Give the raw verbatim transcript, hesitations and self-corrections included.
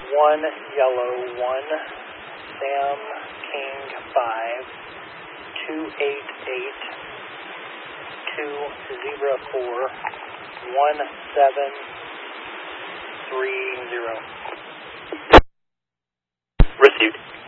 one yellow one, Sam King five, two eight eight, two zebra four, one seven three zero. Received.